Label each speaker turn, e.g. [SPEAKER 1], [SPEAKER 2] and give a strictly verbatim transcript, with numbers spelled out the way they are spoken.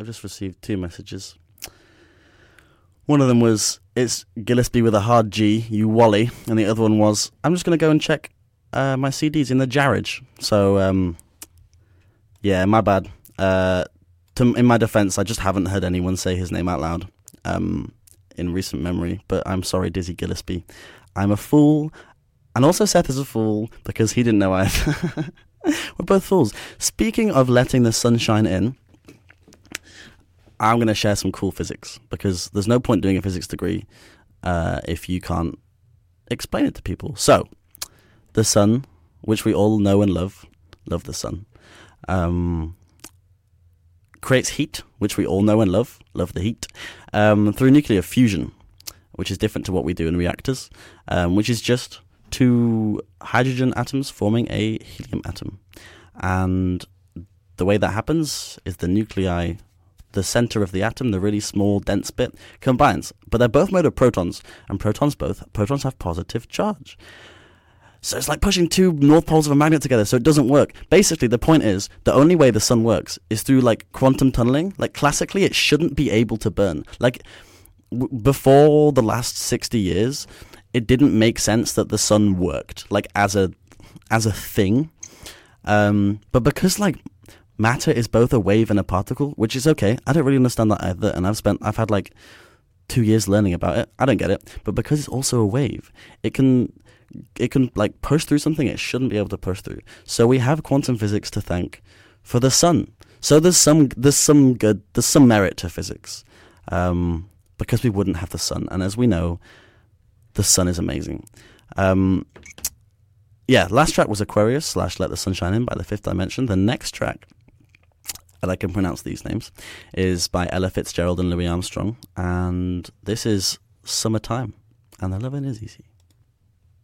[SPEAKER 1] I've just received two messages. One of them was, it's Gillespie with a hard G, you wally. And the other one was, I'm just going to go and check uh, my C Ds in the garage. So, um, yeah, my bad. Uh, to, in my defense, I just haven't heard anyone say his name out loud um, in recent memory. But I'm sorry, Dizzy Gillespie. I'm a fool. And also Seth is a fool because he didn't know either. We're both fools. Speaking of letting the sunshine in, I'm going to share some cool physics because there's no point doing a physics degree uh, if you can't explain it to people. So, the sun, which we all know and love, love the sun, um, creates heat, which we all know and love, love the heat, um, through nuclear fusion, which is different to what we do in reactors, um, which is just two hydrogen atoms forming a helium atom. And the way that happens is the nuclei, the center of the atom, the really small, dense bit, combines. But they're both made of protons, and protons both, protons have positive charge. So it's like pushing two north poles of a magnet together, so it doesn't work. Basically, the point is, the only way the sun works is through, like, quantum tunneling. Like, classically, it shouldn't be able to burn. Like, w- before the last sixty years, it didn't make sense that the sun worked, like, as a as a thing. Um, but because, like, matter is both a wave and a particle, which is okay. I don't really understand that either, and I've spent, I've had like two years learning about it. I don't get it, but because it's also a wave, it can, it can like push through something it shouldn't be able to push through. So we have quantum physics to thank for the sun. So there's some, there's some good, there's some merit to physics, um, because we wouldn't have the sun, and as we know, the sun is amazing. Um, yeah, last track was Aquarius slash Let the Sunshine In by The Fifth Dimension. The next track, and I can pronounce these names, is by Ella Fitzgerald and Louis Armstrong, and this is Summertime, and the loving is easy.